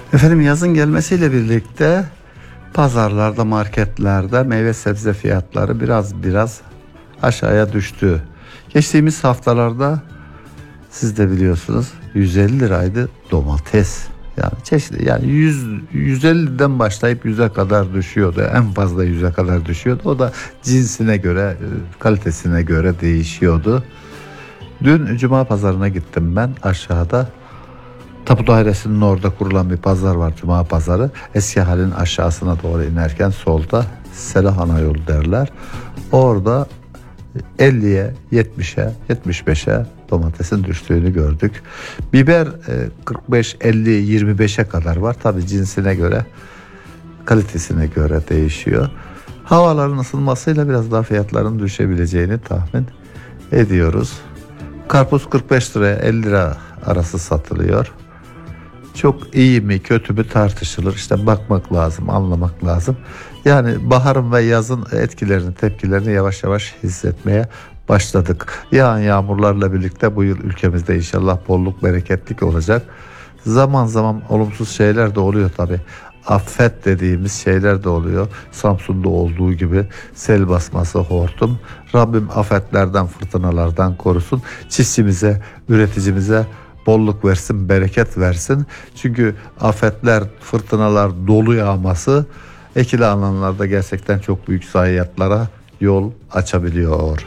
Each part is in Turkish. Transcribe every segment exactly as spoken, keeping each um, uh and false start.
Efendim, yazın gelmesiyle birlikte pazarlarda, marketlerde meyve sebze fiyatları biraz biraz aşağıya düştü. Geçtiğimiz haftalarda siz de biliyorsunuz yüz elli liraydı domates. Yani çeşitli, yani yüz yüz elliden başlayıp yüze kadar düşüyordu. En fazla yüze kadar düşüyordu. O da cinsine göre, kalitesine göre değişiyordu. Dün Cuma pazarına gittim ben aşağıda. Tapu dairesinin orada kurulan bir pazar var, Cuma pazarı. Eski halin aşağısına doğru inerken solda Selah Ana Yolu derler. Orada elliye, yetmişe, yetmiş beşe domatesin düştüğünü gördük. Biber kırk beş, elli, yirmi beşe kadar var. Tabii cinsine göre, kalitesine göre değişiyor. Havaların ısınmasıyla biraz daha fiyatların düşebileceğini tahmin ediyoruz. Karpuz kırk beş liraya elli lira arası satılıyor. Çok iyi mi kötü mü tartışılır. İşte bakmak lazım, anlamak lazım. Yani baharın ve yazın etkilerini, tepkilerini yavaş yavaş hissetmeye başladık. Yağan yağmurlarla birlikte bu yıl ülkemizde inşallah bolluk, bereketlik olacak. Zaman zaman olumsuz şeyler de oluyor tabii. Afet dediğimiz şeyler de oluyor. Samsun'da olduğu gibi sel basması, hortum. Rabbim afetlerden, fırtınalardan korusun. Çiftçimize, üreticimize bolluk versin, bereket versin. Çünkü afetler, fırtınalar, dolu yağması ekili alanlarda gerçekten çok büyük zayiatlara yol açabiliyor.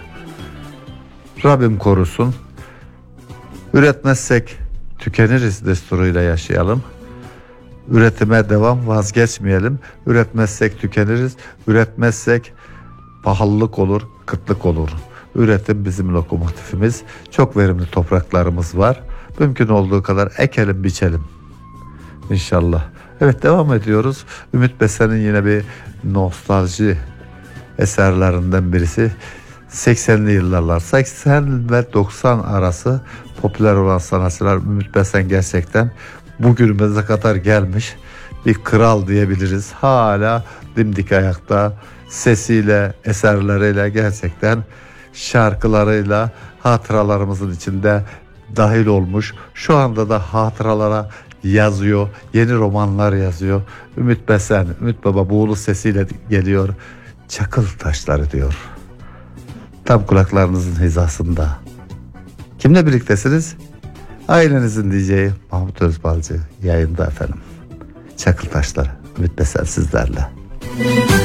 Rabbim korusun. Üretmezsek tükeniriz desturuyla yaşayalım. Üretime devam, vazgeçmeyelim. Üretmezsek tükeniriz. Üretmezsek pahalılık olur, kıtlık olur. Üretim bizim lokomotifimiz. Çok verimli topraklarımız var. Mümkün olduğu kadar ekelim, biçelim. İnşallah. Evet, devam ediyoruz. Ümit Besen'in yine bir nostalji eserlerinden birisi. seksenli yıllar, seksen ve doksan arası popüler olan sanatçılar. Ümit Besen gerçekten bugünümüze kadar gelmiş bir kral diyebiliriz. Hala dimdik ayakta, sesiyle, eserleriyle, gerçekten şarkılarıyla hatıralarımızın içinde dahil olmuş. Şu anda da hatıralara yazıyor, yeni romanlar yazıyor. Ümit Besen, Ümit Baba buğulu sesiyle geliyor. Çakıl taşları diyor. Tam kulaklarınızın hizasında. Kimle birliktesiniz? Ailenizin diyeceği Mahmut Özbalcı yayında efendim. Çakıl taşları, Ümit Besen sizlerle.